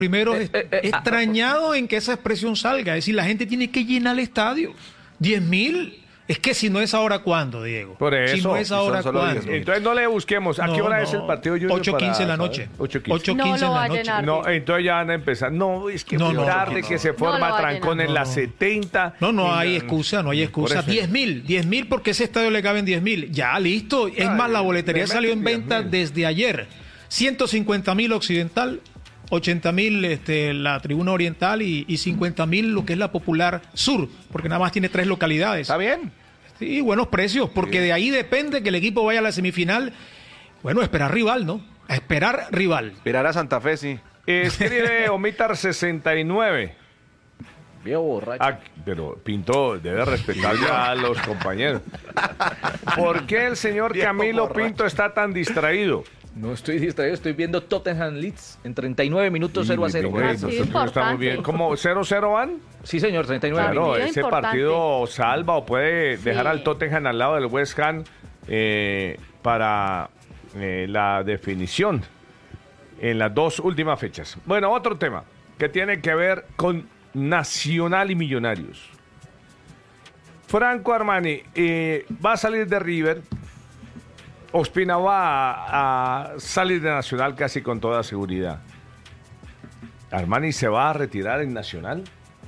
Primero, extrañado en que esa expresión salga. Es decir, la gente tiene que llenar el estadio. 10.000. Es que si no es ahora, ¿cuándo, Diego? Por eso. Si no es ahora, ¿cuándo? Entonces no le busquemos. ¿A qué hora es el partido Junior? 8:15 de la noche. 8:15. No lo va a noche. llenar. No, entonces ya van a empezar. No, es que muy tarde que se forma trancón en las 70. No hay excusa, no hay excusa. 10.000 porque ese estadio le caben 10.000. Ya, listo. Es más, la boletería salió en venta desde ayer. 150.000 Occidental, 80.000 la Tribuna Oriental y 50.000 lo que es la Popular Sur, porque nada más tiene 3 localidades. ¿Está bien? Sí, buenos precios, porque de ahí depende que el equipo vaya a la semifinal. Bueno, esperar rival, ¿no? A esperar rival. Esperar a Santa Fe, sí. Escribe Omitar69. Viejo borracho. Pero Pinto debe respetar ya a los compañeros. ¿Por qué el señor Camilo Pinto está tan distraído? No estoy distraído, estoy viendo Tottenham Leeds en 39 minutos 0-0. Está muy bien. ¿Cómo 0-0 van? Sí, señor, 39 Claro, minutos. ese partido salva o puede dejar al Tottenham al lado del West Ham para la definición en las 2 últimas fechas. Bueno, otro tema que tiene que ver con Nacional y Millonarios. Franco Armani va a salir de River. Ospina va a salir de Nacional casi con toda seguridad. ¿Armani se va a retirar en Nacional?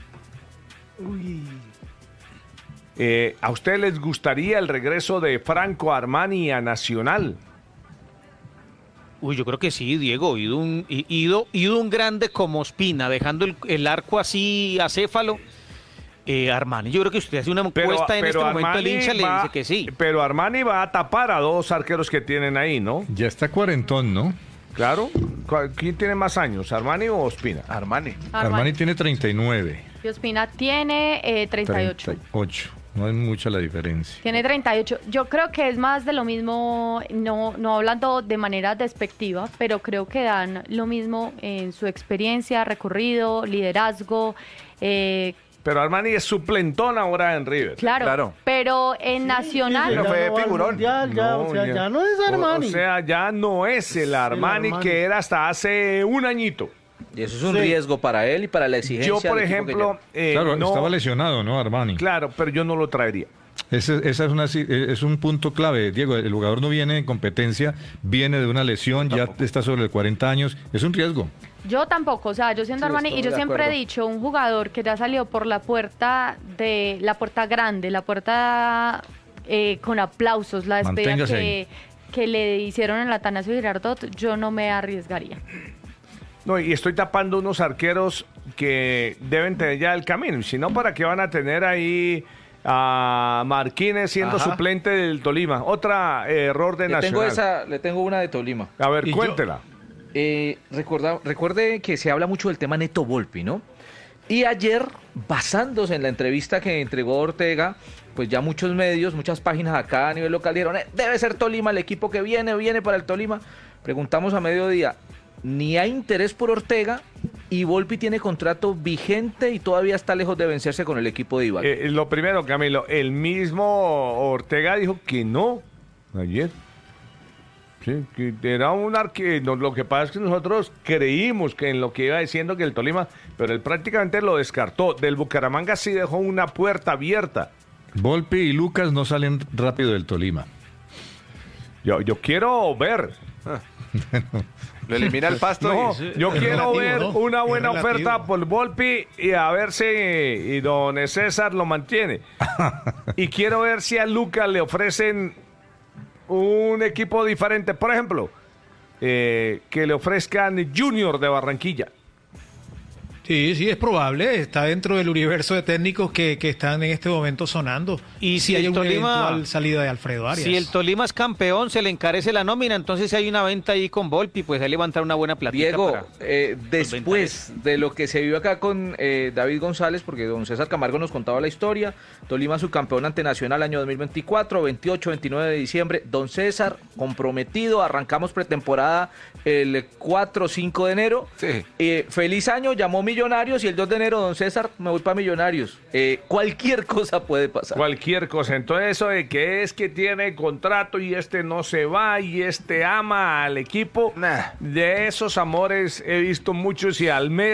¿A usted les gustaría el regreso de Franco Armani a Nacional? Yo creo que sí, Diego. Ido un grande como Ospina, dejando el arco así acéfalo. Armani, yo creo que usted hace una encuesta en este momento, el hincha le dice que sí. Pero Armani va a tapar a 2 arqueros que tienen ahí, ¿no? Ya está cuarentón, ¿no? Claro. ¿Quién tiene más años, Armani o Ospina? Armani tiene 39. Y Ospina tiene 38. 38. No es mucha la diferencia. Tiene 38. Yo creo que es más de lo mismo, no hablando de manera despectiva, pero creo que dan lo mismo en su experiencia, recorrido, liderazgo. Pero Armani es suplentón ahora en River. Claro. Pero en Nacional... Pero fue figurón. Ya no es Armani. O sea, ya no es el Armani que era hasta hace un añito. Y eso es un riesgo para él y para la exigencia. Yo, por ejemplo... claro, estaba lesionado, ¿no, Armani? Claro, pero yo no lo traería. Esa es un punto clave, Diego. El jugador no viene en competencia, viene de una lesión, ya está sobre 40 años. Es un riesgo. Yo tampoco, o sea, yo siendo Armani, y yo siempre he dicho, un jugador que ya salió por la puerta grande, la puerta con aplausos, la despedida que le hicieron en la Atanasio Girardot, yo no me arriesgaría. No, y estoy tapando unos arqueros que deben tener ya el camino. Si no, ¿para qué van a tener ahí a Marquínez siendo suplente del Tolima? Otra error de Nacional. Le tengo una de Tolima. A ver, cuéntela. Recuerde que se habla mucho del tema Neto Volpi, ¿no? Y ayer, basándose en la entrevista que entregó Ortega, pues ya muchos medios, muchas páginas acá a nivel local dijeron, debe ser Tolima el equipo que viene para el Tolima. Preguntamos a mediodía, ni hay interés por Ortega y Volpi tiene contrato vigente y todavía está lejos de vencerse con el equipo de Ibar. Lo primero, Camilo, el mismo Ortega dijo que no ayer. Sí, que era un arquero. Lo que pasa es que nosotros creímos que en lo que iba diciendo que el Tolima, pero él prácticamente lo descartó. Del Bucaramanga sí dejó una puerta abierta. Volpi y Lucas no salen rápido del Tolima. Yo quiero ver. Lo elimina el Pasto. No, yo quiero ver una buena oferta por Volpi y a ver si don César lo mantiene. Y quiero ver si a Lucas le ofrecen un equipo diferente. Por ejemplo, que le ofrezcan Junior de Barranquilla. Sí, es probable. Está dentro del universo de técnicos que están en este momento sonando. Y si hay el una Tolima, eventual salida de Alfredo Arias. Si el Tolima es campeón, se le encarece la nómina, entonces si hay una venta ahí con Volpi, pues hay levantar una buena platita. Diego, después de lo que se vio acá con David González, porque don César Camargo nos contaba la historia, Tolima subcampeón ante Nacional año 2024, 28, 29 de diciembre, don César comprometido, arrancamos pretemporada el 4 o 5 de enero. Sí. Feliz año, llamó mi Millonarios y el 2 de enero, don César, me voy para Millonarios. Cualquier cosa puede pasar. Cualquier cosa. Entonces eso de que es que tiene contrato y este no se va y este ama al equipo, de esos amores he visto muchos y al mes